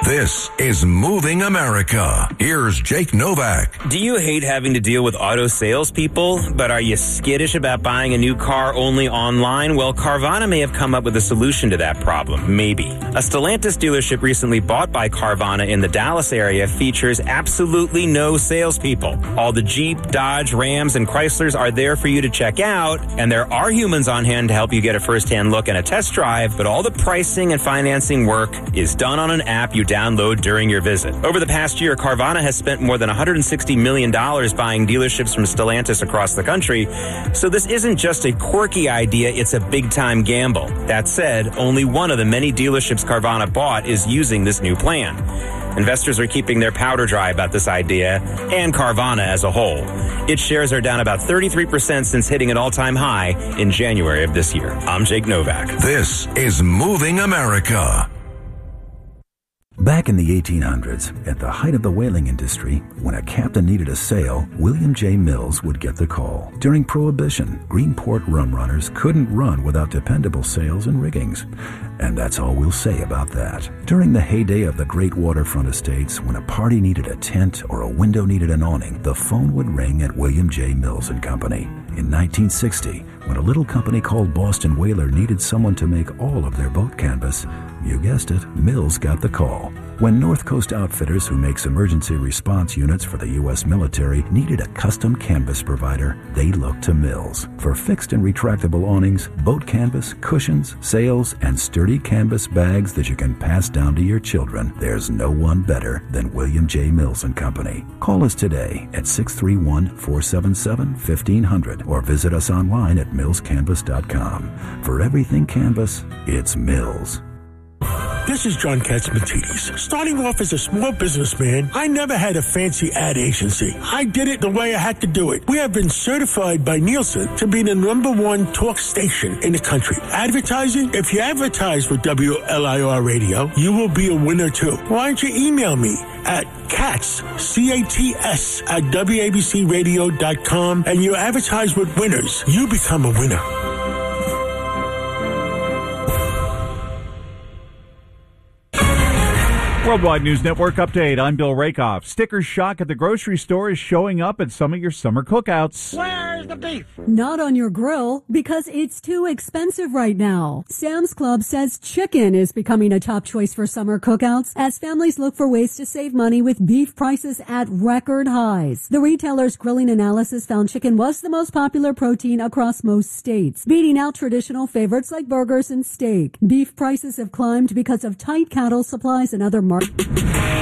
This is Moving America. Here's Jake Novak. Do you hate having to deal with auto salespeople, but are you skittish about buying a new car only online? Well, Carvana may have come up with a solution to that problem. Maybe. A Stellantis dealership recently bought by Carvana in the Dallas area features absolutely no salespeople. All the Jeep, Dodge, Rams, and Chryslers are there for you to check out, and there are humans on hand to help you get a first-hand look and a test drive, but all the pricing and financing work is done on an app you download during your visit. Over the past year, Carvana has spent more than $160 million buying dealerships from Stellantis across the country, so this isn't just a quirky idea, it's a big-time gamble. That said, only one of the many dealerships Carvana bought is using this new plan. Investors are keeping their powder dry about this idea, and Carvana as a whole. Its shares are down about 33% since hitting an all-time high in January of this year. I'm Jake Novak. This is Moving America. Back in the 1800s, at the height of the whaling industry, when a captain needed a sail, William J. Mills would get the call. During Prohibition, Greenport rum runners couldn't run without dependable sails and riggings. And that's all we'll say about that. During the heyday of the great waterfront estates, when a party needed a tent or a window needed an awning, the phone would ring at William J. Mills and Company. In 1960, when a little company called Boston Whaler needed someone to make all of their boat canvas, you guessed it, Mills got the call. When North Coast Outfitters, who makes emergency response units for the U.S. military, needed a custom canvas provider, they looked to Mills. For fixed and retractable awnings, boat canvas, cushions, sails, and sturdy canvas bags that you can pass down to your children, there's no one better than William J. Mills and Company. Call us today at 631-477-1500 or visit us online at millscanvas.com. For everything canvas, it's Mills. This is John Katzmatidis. Starting off as a small businessman, I never had a fancy ad agency. I did it the way I had to do it. We have been certified by Nielsen to be the #1 talk station in the country. Advertising? If you advertise with WLIR Radio, you will be a winner too. Why don't you email me at Katz, C-A-T-S, at WABCRadio.com, and you advertise with winners. You become a winner. Worldwide News Network update. I'm Bill Rakoff. Sticker shock at the grocery store is showing up at some of your summer cookouts. Where's the beef? Not on your grill, because it's too expensive right now. Sam's Club says chicken is becoming a top choice for summer cookouts as families look for ways to save money with beef prices at record highs. The retailer's grilling analysis found chicken was the most popular protein across most states, beating out traditional favorites like burgers and steak. Beef prices have climbed because of tight cattle supplies and other markets.